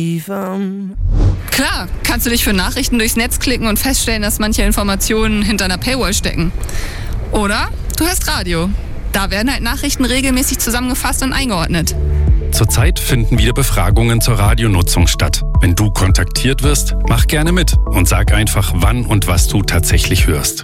Klar, kannst du dich für Nachrichten durchs Netz klicken und feststellen, dass manche Informationen hinter einer Paywall stecken. Oder du hörst Radio. Da werden halt Nachrichten regelmäßig zusammengefasst und eingeordnet. Zurzeit finden wieder Befragungen zur Radionutzung statt. Wenn du kontaktiert wirst, mach gerne mit und sag einfach, wann und was du tatsächlich hörst.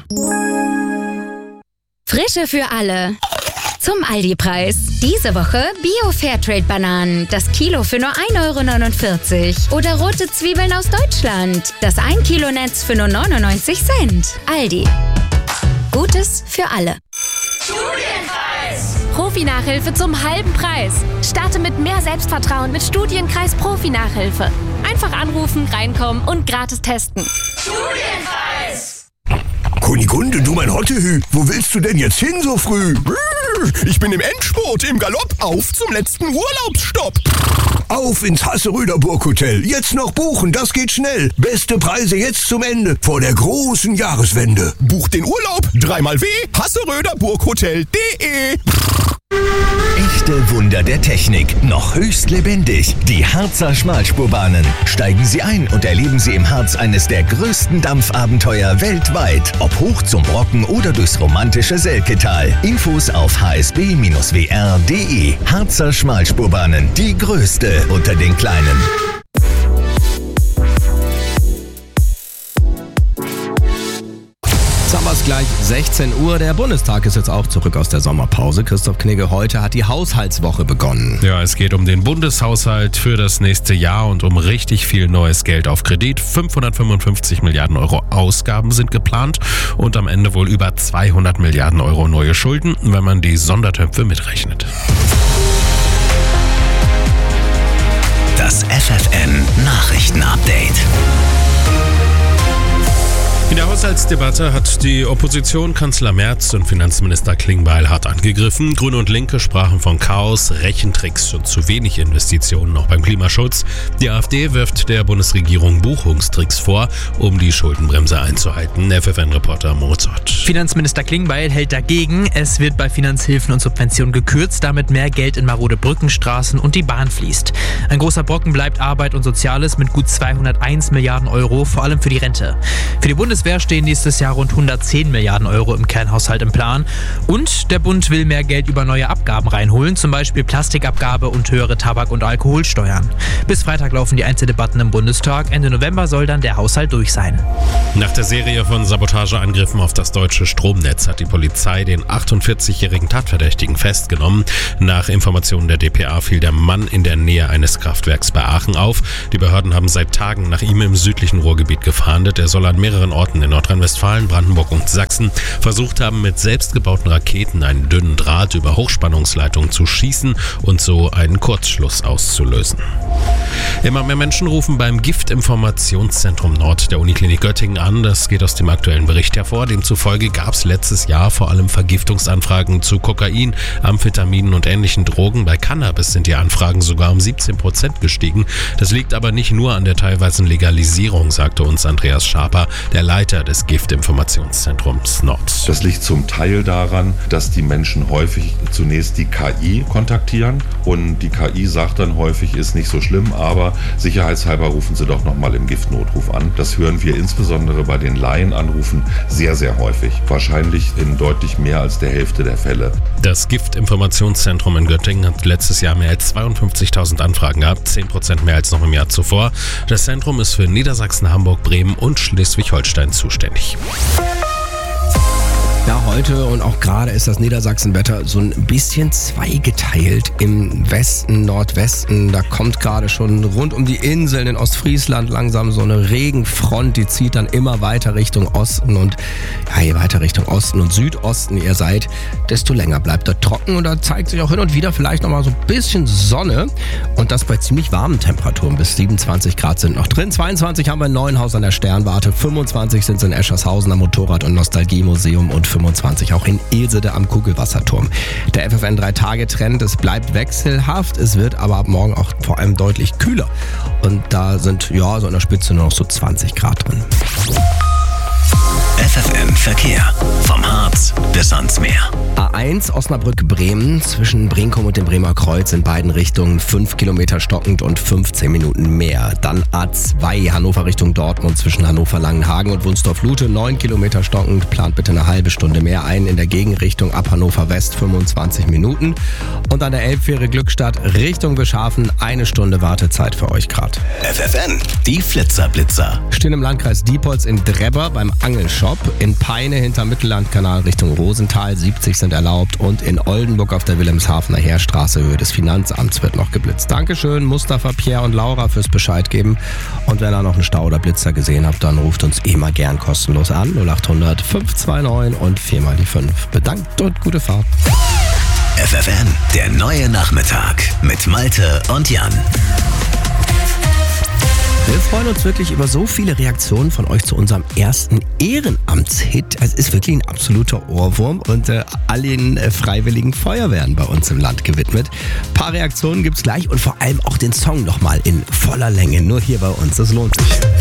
Frische für alle. Zum Aldi-Preis. Diese Woche Bio-Fairtrade-Bananen. Das Kilo für nur 1,49 €. Oder rote Zwiebeln aus Deutschland. Das 1 Kilo Netz für nur 99 Cent. Aldi. Gutes für alle. Studienkreis. Profi-Nachhilfe zum halben Preis. Starte mit mehr Selbstvertrauen mit Studienkreis Profi-Nachhilfe. Einfach anrufen, reinkommen und gratis testen. Studienkreis. Kunigunde, du mein Hottehü, wo willst du denn jetzt hin so früh? Ich bin im Endspurt, im Galopp, auf zum letzten Urlaubsstopp. Auf ins Hasseröder Burghotel. Jetzt noch buchen, das geht schnell. Beste Preise jetzt zum Ende, vor der großen Jahreswende. Bucht den Urlaub, 3x hasseröderburghotel.de. Echte Wunder der Technik, noch höchst lebendig. Die Harzer Schmalspurbahnen. Steigen Sie ein und erleben Sie im Harz eines der größten Dampfabenteuer weltweit. Ob hoch zum Brocken oder durchs romantische Selketal. Infos auf hsb-wr.de. Harzer Schmalspurbahnen, die größte unter den kleinen. Jetzt haben wir es gleich 16 Uhr. Der Bundestag ist jetzt auch zurück aus der Sommerpause. Christoph Knigge, heute hat die Haushaltswoche begonnen. Ja, es geht um den Bundeshaushalt für das nächste Jahr und um richtig viel neues Geld auf Kredit. 555 Milliarden Euro Ausgaben sind geplant und am Ende wohl über 200 Milliarden Euro neue Schulden, wenn man die Sondertöpfe mitrechnet. Das FFN Nachrichtenupdate. In der Haushaltsdebatte hat die Opposition Kanzler Merz und Finanzminister Klingbeil hart angegriffen. Grüne und Linke sprachen von Chaos, Rechentricks und zu wenig Investitionen noch beim Klimaschutz. Die AfD wirft der Bundesregierung Buchungstricks vor, um die Schuldenbremse einzuhalten. FFN-Reporter Moritz Ott. Finanzminister Klingbeil hält dagegen. Es wird bei Finanzhilfen und Subventionen gekürzt, damit mehr Geld in marode Brückenstraßen und die Bahn fließt. Ein großer Brocken bleibt Arbeit und Soziales mit gut 201 Milliarden Euro, vor allem für die Rente. Für die Bundeswehr stehen nächstes Jahr rund 110 Milliarden Euro im Kernhaushalt im Plan. Und der Bund will mehr Geld über neue Abgaben reinholen, zum Beispiel Plastikabgabe und höhere Tabak- und Alkoholsteuern. Bis Freitag laufen die Einzeldebatten im Bundestag. Ende November soll dann der Haushalt durch sein. Nach der Serie von Sabotageangriffen auf das deutsche Stromnetz hat die Polizei den 48-jährigen Tatverdächtigen festgenommen. Nach Informationen der dpa fiel der Mann in der Nähe eines Kraftwerks bei Aachen auf. Die Behörden haben seit Tagen nach ihm im südlichen Ruhrgebiet gefahndet. Er soll an mehreren Orten in Nordrhein-Westfalen, Brandenburg und Sachsen versucht haben, mit selbstgebauten Raketen einen dünnen Draht über Hochspannungsleitungen zu schießen und so einen Kurzschluss auszulösen. Immer mehr Menschen rufen beim Giftinformationszentrum Nord der Uniklinik Göttingen an. Das geht aus dem aktuellen Bericht hervor. Demzufolge gab es letztes Jahr vor allem Vergiftungsanfragen zu Kokain, Amphetaminen und ähnlichen Drogen. Bei Cannabis sind die Anfragen sogar um 17% gestiegen. Das liegt aber nicht nur an der teilweisen Legalisierung, sagte uns Andreas Schaper, der Leiter des Giftinformationszentrums Nord. Das liegt zum Teil daran, dass die Menschen häufig zunächst die KI kontaktieren und die KI sagt dann häufig, ist nicht so schlimm, aber sicherheitshalber rufen Sie doch nochmal im Giftnotruf an. Das hören wir insbesondere bei den Laienanrufen sehr, sehr häufig. Wahrscheinlich in deutlich mehr als der Hälfte der Fälle. Das Giftinformationszentrum in Göttingen hat letztes Jahr mehr als 52.000 Anfragen gehabt, 10% mehr als noch im Jahr zuvor. Das Zentrum ist für Niedersachsen, Hamburg, Bremen und Schleswig-Holstein zuständig. Ja, heute und auch gerade ist das Niedersachsenwetter so ein bisschen zweigeteilt. Im Westen, Nordwesten, da kommt gerade schon rund um die Inseln in Ostfriesland langsam so eine Regenfront, die zieht dann immer weiter Richtung Osten und ja, je weiter Richtung Osten und Südosten ihr seid, desto länger bleibt er trocken und da zeigt sich auch hin und wieder vielleicht nochmal so ein bisschen Sonne und das bei ziemlich warmen Temperaturen. Bis 27 Grad sind noch drin, 22 haben wir in Neuenhaus an der Sternwarte, 25 sind es in Eschershausen am Motorrad- und Nostalgiemuseum und 25 auch in Ilsede am Kugelwasserturm. Der FFN 3-Tage-Trend, es bleibt wechselhaft, es wird aber ab morgen auch vor allem deutlich kühler. Und da sind ja so in der Spitze nur noch so 20 Grad drin. FFN Verkehr. Vom Harz bis ans Meer. A1 Osnabrück-Bremen zwischen Brinkum und dem Bremer Kreuz in beiden Richtungen 5 Kilometer stockend und 15 Minuten mehr. Dann A2 Hannover Richtung Dortmund zwischen Hannover-Langenhagen und Wunstorf-Lute 9 Kilometer stockend. Plant bitte eine halbe Stunde mehr ein. In der Gegenrichtung ab Hannover West 25 Minuten. Und an der Elbfähre Glückstadt Richtung Bischhafen 1 Stunde Wartezeit für euch grad. FFN, die Flitzer-Blitzer. Stehen im Landkreis Diepholz in Drebber beim Angelshop. In Peine hinter Mittellandkanal Richtung Rosenthal 70 sind erlaubt. Und in Oldenburg auf der Wilhelmshavener Heerstraße Höhe des Finanzamts wird noch geblitzt. Dankeschön Mustafa, Pierre und Laura fürs Bescheid geben. Und wenn ihr noch einen Stau oder Blitzer gesehen habt, dann ruft uns immer gern kostenlos an. 0800 529 und 4 mal die 5. Bedankt und gute Fahrt. FFN, der neue Nachmittag mit Malte und Jan. Wir freuen uns wirklich über so viele Reaktionen von euch zu unserem ersten Ehrenamtshit. Es ist wirklich ein absoluter Ohrwurm und allen freiwilligen Feuerwehren bei uns im Land gewidmet. Ein paar Reaktionen gibt's gleich und vor allem auch den Song nochmal in voller Länge. Nur hier bei uns, das lohnt sich.